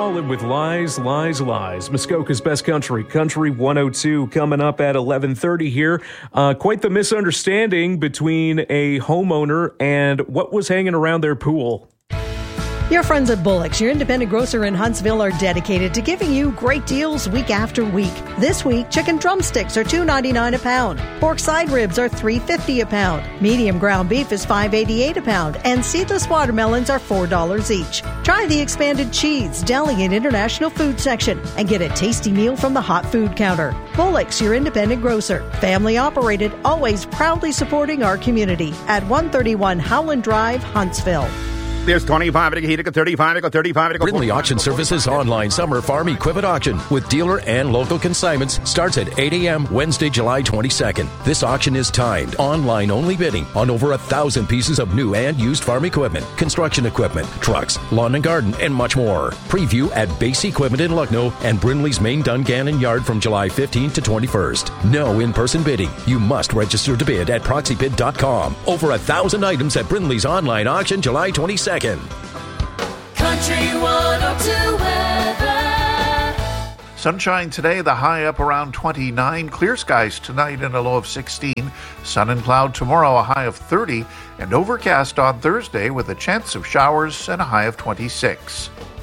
Wallen with Lies, Lies, Lies. Muskoka's Best Country, Country 102, coming up at 11:30 here. Quite the misunderstanding between a homeowner and what was hanging around their pool. Your friends at Bullock's, your independent grocer in Huntsville, are dedicated to giving you great deals week after week. This week, chicken drumsticks are $2.99 a pound. Pork side ribs are $3.50 a pound. Medium ground beef is $5.88 a pound. And seedless watermelons are $4 each. Try the expanded cheese, deli, and international food section and get a tasty meal from the hot food counter. Bullock's, your independent grocer. Family operated, always proudly supporting our community at 131 Howland Drive, Huntsville. There's 25, 35, 35. Brindley Auction Services online summer farm equipment auction with dealer and local consignments starts at 8 a.m. Wednesday, July 22nd. This auction is timed, online only bidding on over 1,000 pieces of new and used farm equipment, construction equipment, trucks, lawn and garden, and much more. Preview at Base Equipment in Lucknow and Brindley's main Dungannon yard from July 15th to 21st. No in-person bidding. You must register to bid at proxybid.com. Over 1,000 items at Brindley's online auction July 22nd. Country 102 weather. Sunshine today, the high up around 29. Clear skies tonight and a low of 16. Sun and cloud tomorrow, a high of 30. And overcast on Thursday with a chance of showers and a high of 26.